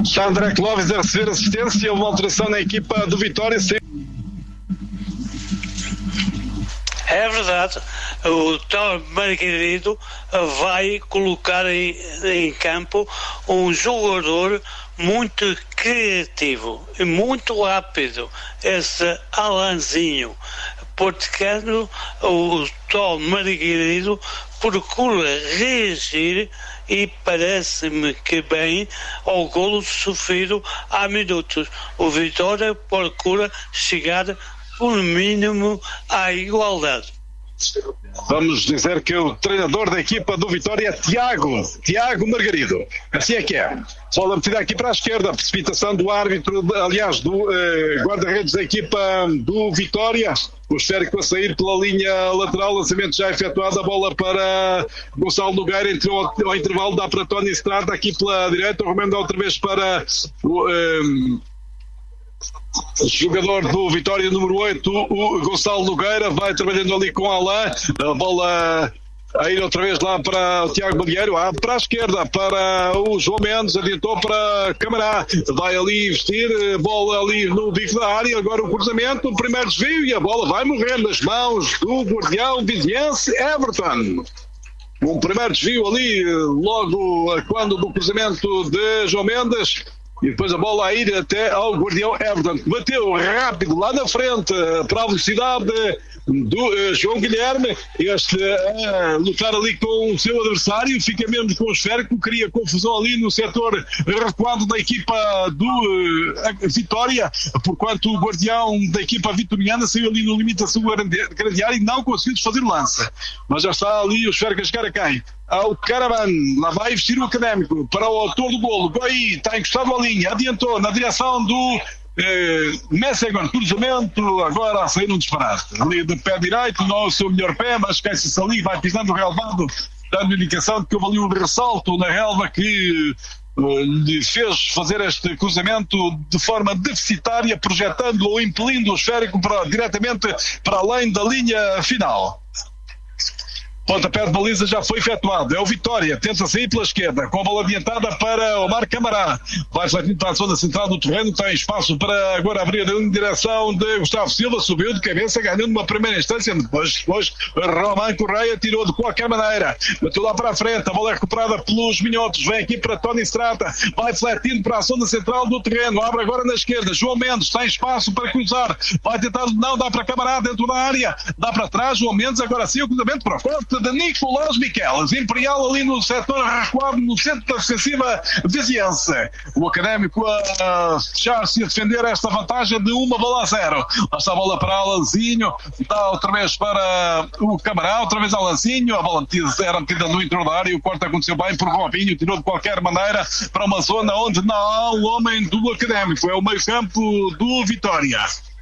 Sandra Clóvis a receber assistência, uma alteração na equipa do Vitória. É verdade, o Tom Margarido vai colocar em campo um jogador muito criativo e muito rápido, esse Alanzinho. Portanto, o Tom Margarido procura reagir e parece-me que bem ao golo sofrido há minutos. O Vitória procura chegar por mínimo à igualdade. Vamos dizer que o treinador da equipa do Vitória é Tiago Margarido. Assim é que é. Bola metida aqui para a esquerda, precipitação do árbitro, aliás, do guarda-redes da equipa do Vitória. O esférico a sair pela linha lateral, lançamento já efetuado, a bola para Gonçalo Nogueira, entrou ao intervalo, dá para Tony Estrada aqui pela direita, o Romendo outra vez para o jogador do Vitória número 8, o Gonçalo Nogueira, vai trabalhando ali com Alain, a bola a ir outra vez lá para o Tiago Malheiro, para a esquerda, para o João Mendes, adiantou para Camará, vai ali investir, bola ali no bico da área, agora o cruzamento, o primeiro desvio e a bola vai morrer nas mãos do guardião viziense Everton. Um primeiro desvio ali, logo quando do cruzamento de João Mendes, e depois a bola a ir até ao guardião Everton, que bateu rápido lá na frente para a velocidade do João Guilherme, este a lutar ali com o seu adversário, fica mesmo com o esférico, cria confusão ali no setor recuado da equipa do Vitória, porquanto o guardião da equipa vitoriana saiu ali no limite da sua grande área e não conseguiu fazer lança, mas já está ali o esférico a chegar a quem? Ao Caravan, lá vai vestir o Académico para o autor do golo, Goi está encostado à linha, adiantou na direção do Messegon, cruzamento, agora a sair um disparate ali de pé direito, não é o seu melhor pé, mas esquece-se ali, vai pisando o relevado, dando indicação de que houve ali um ressalto na relva que lhe fez fazer este cruzamento de forma deficitária, projetando ou impelindo o esférico diretamente para além da linha final. Pontapé de baliza já foi efetuado, é o Vitória, tenta sair pela esquerda, com a bola adiantada para Omar Camará, vai refletindo para a zona central do terreno, tem espaço para agora abrir em direção de Gustavo Silva, subiu de cabeça, ganhando uma primeira instância, depois Román Correia tirou de qualquer maneira, bateu lá para a frente, a bola é recuperada pelos minhotos, vem aqui para Tony Estrada, vai refletindo para a zona central do terreno, abre agora na esquerda, João Mendes, tem espaço para cruzar, vai tentar, não, dá para Camará dentro da área, dá para trás, João Mendes, agora sim o cruzamento para fora de Nicolás Miquelas, Imperial ali no setor recuado, no centro da defensiva viziense. O Académico a fechar-se a defender esta vantagem de 1-0. Lá está a bola para Alanzinho, dá outra vez para o Camará, outra vez Alanzinho, a bola era metida no interior da área, o corte aconteceu bem por Robinho, tirou de qualquer maneira para uma zona onde não há o homem do Académico, é o meio campo do Vitória.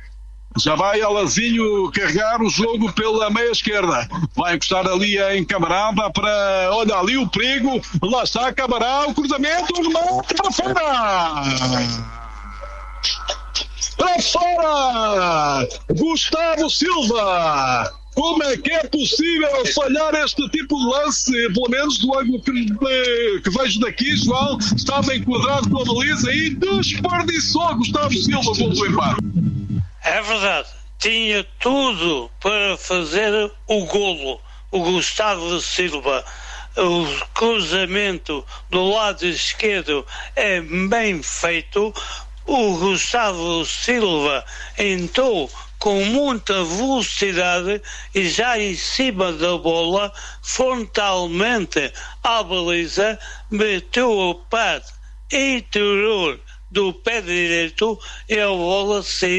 Já vai Alanzinho carregar o jogo pela meia esquerda. Vai encostar ali em Camará, dá para... Olha ali o perigo. Lá está Camará, o cruzamento, o remate para fora! Para fora! Gustavo Silva! Como é que é possível falhar este tipo de lance? Pelo menos do ângulo que vejo daqui, João, estava enquadrado com a baliza e desperdiçou Gustavo Silva com o empate. É verdade, tinha tudo para fazer o golo, o Gustavo Silva. O cruzamento do lado esquerdo é bem feito. O Gustavo Silva entrou com muita velocidade e já em cima da bola, frontalmente à baliza, meteu o pé interior do pé direito e a bola saiu